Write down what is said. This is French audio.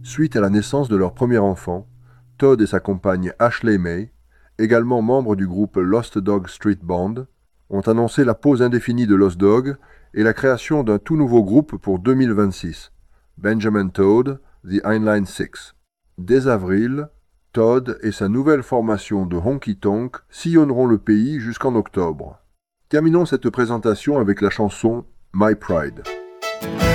suite à la naissance de leur premier enfant, Todd et sa compagne Ashley May, également membres du groupe Lost Dog Street Band, ont annoncé la pause indéfinie de Lost Dog et la création d'un tout nouveau groupe pour 2026, Benjamin Todd, The Heinlein Six. Dès avril, Todd et sa nouvelle formation de Honky Tonk sillonneront le pays jusqu'en octobre. Terminons cette présentation avec la chanson My Pride.